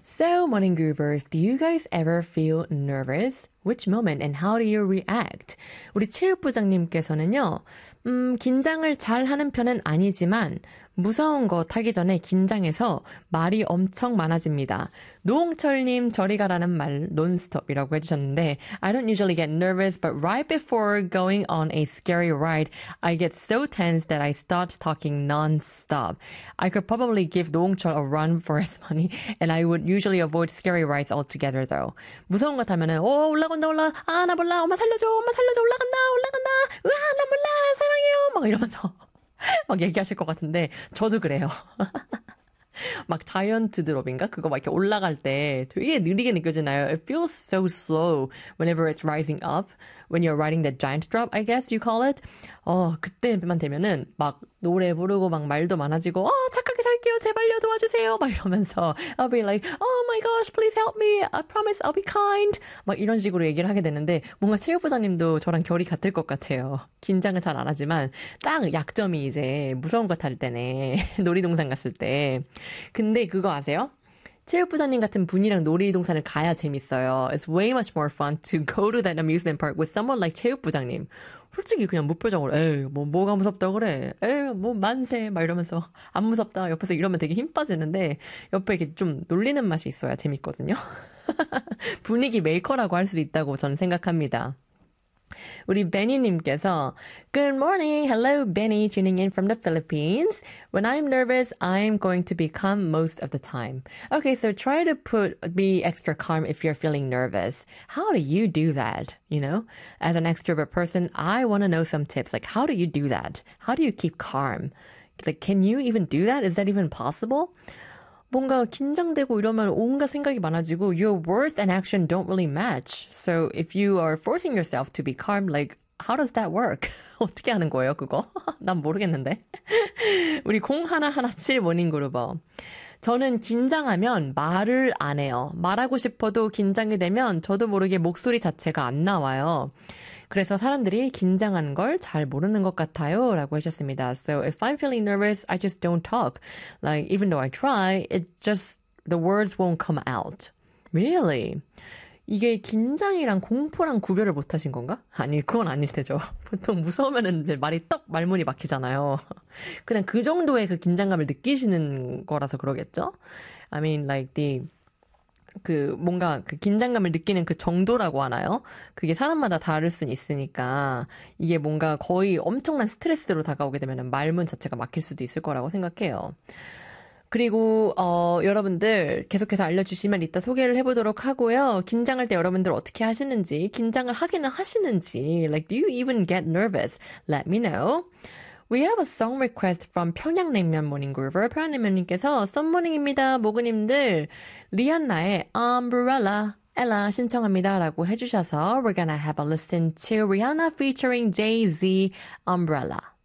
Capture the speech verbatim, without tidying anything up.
So, morning groovers, do you guys ever feel nervous? Which moment and how do you react? 우리 체육부장님께서는요, 음, 긴장을 잘 하는 편은 아니지만, 무서운 거 타기 전에 긴장해서 말이 엄청 많아집니다. 노홍철님, 저리 가라는 말, 논스톱이라고 해주셨는데, I don't usually get nervous, but right before going on a scary ride, I get so tense that I start talking non-stop. I could probably give 노홍철 a run for his money, and I would usually avoid scary rides altogether, though. 무서운 거 타면은, 오, 올라간다, 올라, 아, 나 몰라, 엄마 살려줘, 엄마 살려줘, 올라간다, 올라간다, 으아, 나 몰라, 사랑해요, 막 이러면서 막 얘기하실 것 같은데, 저도 그래요. 막 자이언트 드롭인가? 그거 막 이렇게 올라갈 때 되게 느리게 느껴지나요? It feels so slow whenever it's rising up. When you're riding the giant drop, I guess you call it. 어, 그때만 되면은 막 노래 부르고 막 말도 많아지고, 어, 착하게 살게요. 제발요, 도와주세요. 막 이러면서 I'll be like, oh my gosh, please help me. I promise I'll be kind. 막 이런 식으로 얘기를 하게 되는데 뭔가 체육부장님도 저랑 결이 같을 것 같아요. 긴장을 잘 안 하지만 딱 약점이 이제 무서운 거 탈 때네. 놀이동산 갔을 때. 근데 그거 아세요? 체육부장님 같은 분이랑 놀이동산을 가야 재밌어요. It's way much more fun to go to that amusement park with someone like 체육부장님. 솔직히 그냥 무표정으로 에이 뭐 뭐가 무섭다 그래. 에이 뭐 만세 막 이러면서 안 무섭다. 옆에서 이러면 되게 힘 빠지는데 옆에 이렇게 좀 놀리는 맛이 있어야 재밌거든요. 분위기 메이커라고 할 수도 있다고 저는 생각합니다. 우리 베니님께서 Good morning, hello Benny, tuning in from the Philippines. When I'm nervous, I'm going to be calm most of the time. Okay, so try to put be extra calm if you're feeling nervous. How do you do that? You know, as an extrovert person, I want to know some tips. Like, how do you do that? How do you keep calm? Like, can you even do that? Is that even possible? 뭔가 긴장되고 이러면 온갖 생각이 많아지고 your words and action don't really match. So if you are forcing yourself to be calm, like how does that work? 어떻게 하는 거예요, 그거? 난 모르겠는데. 우리 공일일칠 모닝그루버. 저는 긴장하면 말을 안 해요. 말하고 싶어도 긴장이 되면 저도 모르게 목소리 자체가 안 나와요. 그래서 사람들이 긴장한 걸 잘 모르는 것 같아요. 라고 하셨습니다. So if I'm feeling nervous, I just don't talk. Like, even though I try, it just, the words won't come out. Really? 이게 긴장이랑 공포랑 구별을 못 하신 건가? 아니, 그건 아닐 테죠. 보통 무서우면은 말이 떡 말문이 막히잖아요. 그냥 그 정도의 그 긴장감을 느끼시는 거라서 그러겠죠? I mean, like the 그 뭔가 그 긴장감을 느끼는 그 정도라고 하나요? 그게 사람마다 다를 순 있으니까 이게 뭔가 거의 엄청난 스트레스로 다가오게 되면 말문 자체가 막힐 수도 있을 거라고 생각해요. 그리고 어 여러분들 계속해서 알려주시면 이따 소개를 해보도록 하고요. 긴장할 때 여러분들 어떻게 하시는지, 긴장을 하기는 하시는지, like do you even get nervous? Let me know. We have a song request from 평양냉면 모닝그루버. 평양냉면님께서 썬모닝입니다. 모그님들 리안나의 Umbrella Ella 신청합니다 라고 해주셔서 We're gonna have a listen to Rihanna featuring Jay-Z Umbrella.